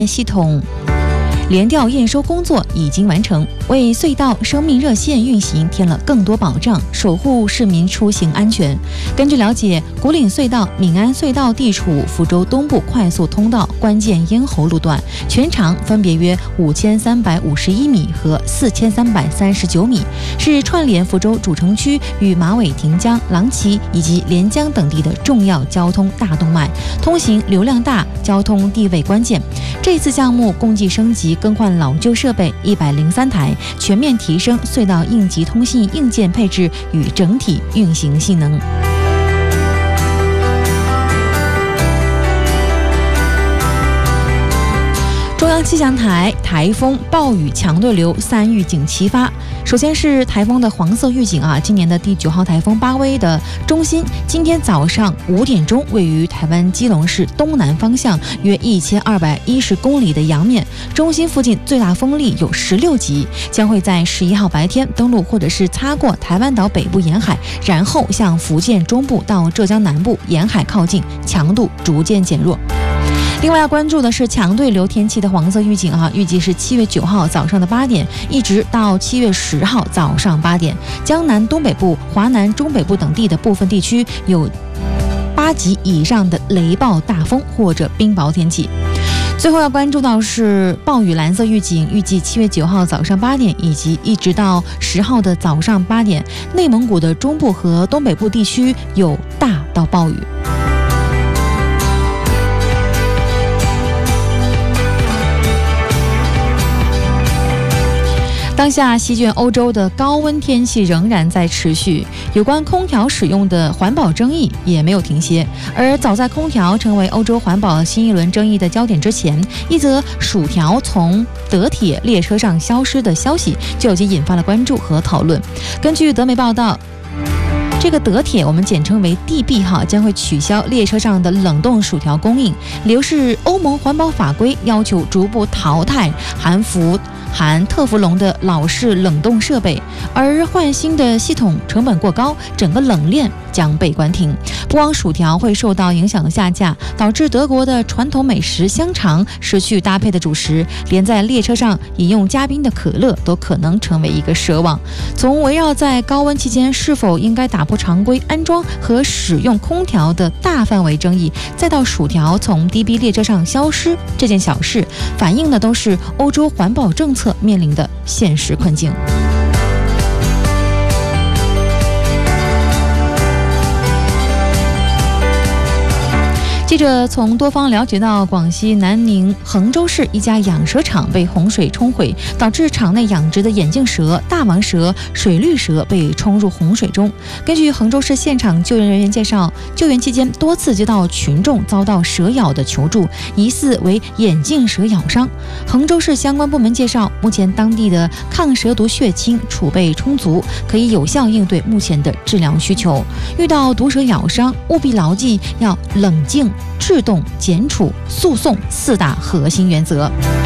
系统联调验收工作已经完成，为隧道生命热线运行添了更多保障，守护市民出行安全。根据了解，古岭隧道、闽安隧道地处福州东部快速通道关键咽喉路段，全长分别约5351米和4339米，是串联福州主城区与马尾汀江、郎崎以及连江等地的重要交通大动脉，通行流量大，交通地位关键。这次项目共计升级更换老旧设备103台，全面提升隧道应急通信硬件配置与整体运行性能。中央气象台台风、暴雨、强对流3预警齐发。首先是台风的黄色预警今年的第9号台风巴威的中心，今天早上5点钟位于台湾基隆市东南方向约1210公里的洋面，中心附近最大风力有16级，将会在11号白天登陆或者是擦过台湾岛北部沿海，然后向福建中部到浙江南部沿海靠近，强度逐渐减弱。另外要关注的是强对流天气的黄色预警预计是7月9号早上的8点，一直到7月10号早上8点，江南东北部、华南中北部等地的部分地区有8级以上的雷暴大风或者冰雹天气。最后要关注到是暴雨蓝色预警，预计7月9号早上8点以及一直到10号的早上8点，内蒙古的中部和东北部地区有大到暴雨。当下席卷欧洲的高温天气仍然在持续，有关空调使用的环保争议也没有停歇。而早在空调成为欧洲环保新一轮争议的焦点之前，一则薯条从德铁列车上消失的消息就已经引发了关注和讨论。根据德媒报道，这个德铁我们简称为 DB 将会取消列车上的冷冻薯条供应，理由是欧盟环保法规要求逐步淘汰含特氟龙的老式冷冻设备，而换新的系统成本过高，整个冷链将被关停。不光薯条会受到影响下架，导致德国的传统美食香肠失去搭配的主食，连在列车上饮用加冰的可乐都可能成为一个奢望。从围绕在高温期间是否应该打破常规安装和使用空调的大范围争议，再到薯条从 DB 列车上消失这件小事，反映的都是欧洲环保政策面临的现实困境。记者从多方了解到，广西南宁衡州市一家养蛇场被洪水冲毁，导致场内养殖的眼镜蛇、大王蛇、水绿蛇被冲入洪水中。根据衡州市现场救援人员介绍，救援期间多次接到群众遭到蛇咬的求助，疑似为眼镜蛇咬伤。衡州市相关部门介绍，目前当地的抗蛇毒血清储备充足，可以有效应对目前的治疗需求。遇到毒蛇咬伤，务必牢记要冷静、制动、检处、诉讼4大核心原则。